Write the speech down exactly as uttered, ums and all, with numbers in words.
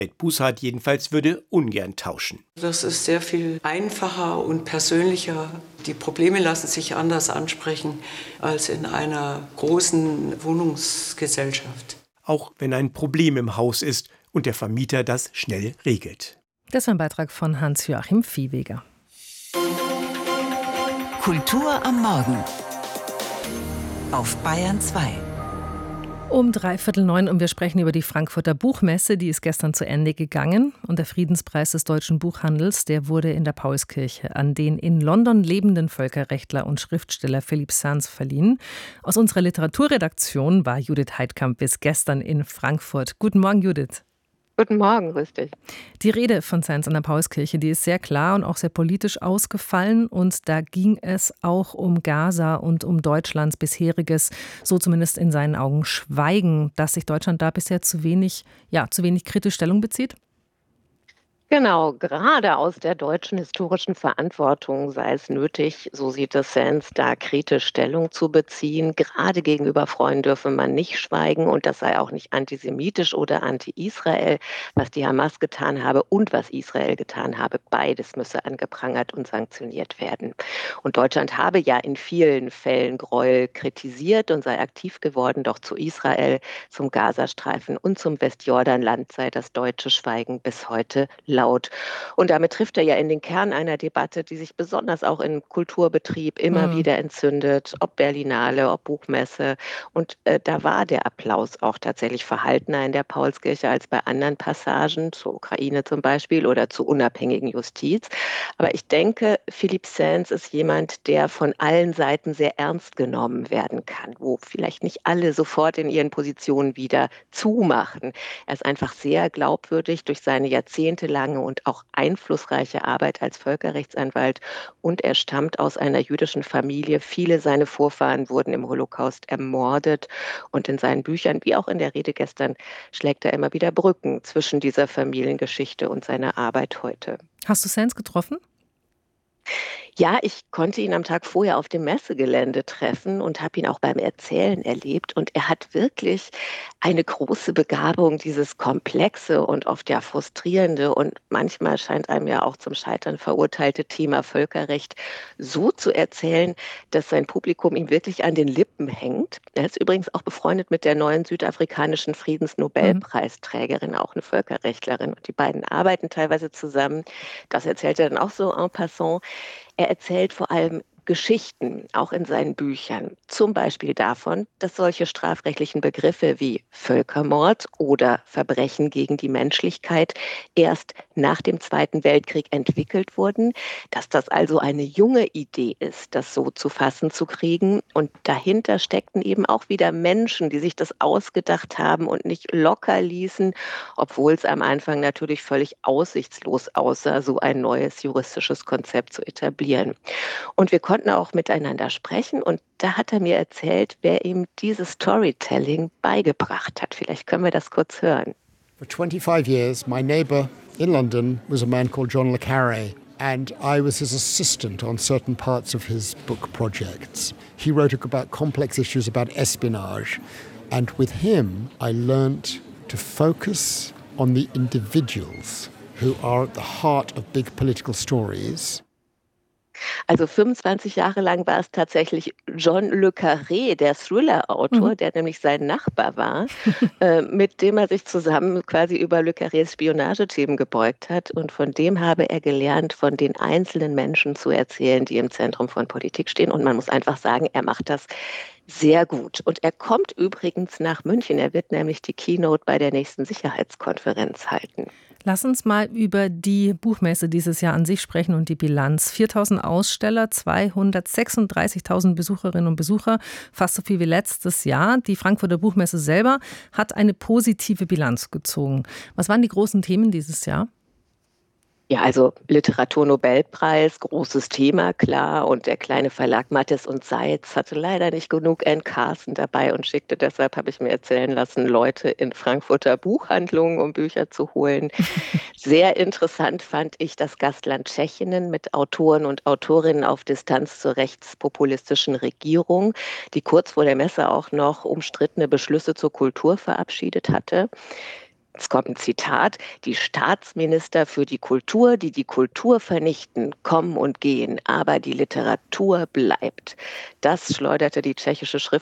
Ed Bußhardt jedenfalls würde ungern tauschen. Das ist sehr viel einfacher und persönlicher. Die Probleme lassen sich anders ansprechen als in einer großen Wohnungsgesellschaft. Auch wenn ein Problem im Haus ist und der Vermieter das schnell regelt. Das ist ein Beitrag von Hans-Joachim Viehweger. Kultur am Morgen auf Bayern zwei. Um dreiviertel neun und wir sprechen über die Frankfurter Buchmesse, die ist gestern zu Ende gegangen. Und der Friedenspreis des deutschen Buchhandels, der wurde in der Paulskirche an den in London lebenden Völkerrechtler und Schriftsteller Philippe Sands verliehen. Aus unserer Literaturredaktion war Judith Heidkamp bis gestern in Frankfurt. Guten Morgen, Judith. Guten Morgen, grüß dich. Die Rede von Sands an der Paulskirche, die ist sehr klar und auch sehr politisch ausgefallen. Und da ging es auch um Gaza und um Deutschlands bisheriges, so zumindest in seinen Augen, Schweigen, dass sich Deutschland da bisher zu wenig, ja, zu wenig kritisch Stellung bezieht. Genau, gerade aus der deutschen historischen Verantwortung sei es nötig, so sieht es Sands, da kritisch Stellung zu beziehen. Gerade gegenüber Freunden dürfe man nicht schweigen und das sei auch nicht antisemitisch oder anti-Israel, was die Hamas getan habe und was Israel getan habe. Beides müsse angeprangert und sanktioniert werden. Und Deutschland habe ja in vielen Fällen Gräuel kritisiert und sei aktiv geworden, doch zu Israel, zum Gazastreifen und zum Westjordanland sei das deutsche Schweigen bis heute laut. Und damit trifft er ja in den Kern einer Debatte, die sich besonders auch im Kulturbetrieb immer mhm. wieder entzündet, ob Berlinale, ob Buchmesse. Und äh, da war der Applaus auch tatsächlich verhaltener in der Paulskirche als bei anderen Passagen, zur Ukraine zum Beispiel oder zur unabhängigen Justiz. Aber ich denke, Philippe Sands ist jemand, der von allen Seiten sehr ernst genommen werden kann, wo vielleicht nicht alle sofort in ihren Positionen wieder zumachen. Er ist einfach sehr glaubwürdig durch seine jahrzehntelange und auch einflussreiche Arbeit als Völkerrechtsanwalt und er stammt aus einer jüdischen Familie. Viele seiner Vorfahren wurden im Holocaust ermordet und in seinen Büchern, wie auch in der Rede gestern, schlägt er immer wieder Brücken zwischen dieser Familiengeschichte und seiner Arbeit heute. Hast du Sands getroffen? Ja, ich konnte ihn am Tag vorher auf dem Messegelände treffen und habe ihn auch beim Erzählen erlebt. Und er hat wirklich eine große Begabung, dieses komplexe und oft ja frustrierende und manchmal scheint einem ja auch zum Scheitern verurteilte Thema Völkerrecht so zu erzählen, dass sein Publikum ihm wirklich an den Lippen hängt. Er ist übrigens auch befreundet mit der neuen südafrikanischen Friedensnobelpreisträgerin, auch eine Völkerrechtlerin. Und die beiden arbeiten teilweise zusammen. Das erzählt er dann auch so en passant. Er erzählt vor allem Geschichten, auch in seinen Büchern. Zum Beispiel davon, dass solche strafrechtlichen Begriffe wie Völkermord oder Verbrechen gegen die Menschlichkeit erst nach dem Zweiten Weltkrieg entwickelt wurden, dass das also eine junge Idee ist, das so zu fassen zu kriegen. Und dahinter steckten eben auch wieder Menschen, die sich das ausgedacht haben und nicht locker ließen, obwohl es am Anfang natürlich völlig aussichtslos aussah, so ein neues juristisches Konzept zu etablieren. Und wir konnten auch miteinander sprechen und da hat er mir erzählt, wer ihm dieses Storytelling beigebracht hat. Vielleicht können wir das kurz hören. For twenty-five years, my neighbor in London was a man called John le Carré, and I was his assistant on certain parts of his book projects. He wrote about complex issues about espionage, and with him I learnt to focus on the individuals who are at the heart of big political stories. Also fünfundzwanzig Jahre lang war es tatsächlich John le Carré, der Thriller-Autor, mhm. der nämlich sein Nachbar war, äh, mit dem er sich zusammen quasi über le Carrés Spionagethemen gebeugt hat. Und von dem habe er gelernt, von den einzelnen Menschen zu erzählen, die im Zentrum von Politik stehen. Und man muss einfach sagen, er macht das sehr gut. Und er kommt übrigens nach München. Er wird nämlich die Keynote bei der nächsten Sicherheitskonferenz halten. Lass uns mal über die Buchmesse dieses Jahr an sich sprechen und die Bilanz. viertausend Aussteller, zweihundertsechsunddreißigtausend Besucherinnen und Besucher, fast so viel wie letztes Jahr. Die Frankfurter Buchmesse selber hat eine positive Bilanz gezogen. Was waren die großen Themen dieses Jahr? Ja, also Literaturnobelpreis, großes Thema, klar. Und der kleine Verlag Mattes und Seitz hatte leider nicht genug Anne Carson dabei und schickte deshalb, habe ich mir erzählen lassen, Leute in Frankfurter Buchhandlungen, um Bücher zu holen. Sehr interessant fand ich das Gastland Tschechien mit Autoren und Autorinnen auf Distanz zur rechtspopulistischen Regierung, die kurz vor der Messe auch noch umstrittene Beschlüsse zur Kultur verabschiedet hatte. Jetzt kommt ein Zitat: Die Staatsminister für die Kultur, die die Kultur vernichten, kommen und gehen, aber die Literatur bleibt. Das schleuderte die tschechische Schriftstellerin